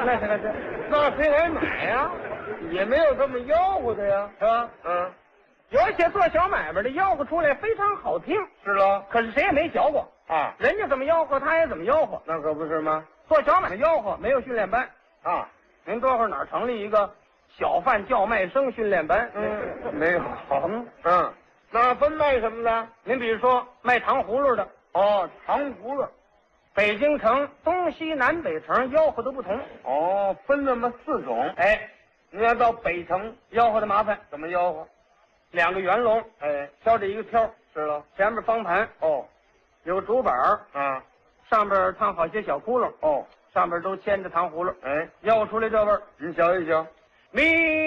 那谁来买呀？也没有这么吆喝的呀， 是吧？ 嗯， 有一些做小买卖的吆喝出来非常好听， 是喽。 可是谁也没学过啊， 人家怎么吆喝，他也怎么吆喝。 那可不是吗？ 做小买卖吆喝没有训练班啊， 您多会儿哪儿成立一个小贩叫卖声训练班？ 没有。那分卖什么的？ 您比如说卖糖葫芦的， 哦，糖葫芦。 北京城东西南北城吆喝都不同。 哦，分那么4种。 哎， 你要到北城吆喝的麻烦， 怎么吆喝？ 2个圆笼， 哎， 挑着一个挑， 是了。 前面方盘， 哦， 有个竹板儿， 啊， 上边烫好些小窟窿， 哦， 上边都牵着糖葫芦， 哎， 吆喝出来这味儿。 你瞧一瞧。 咪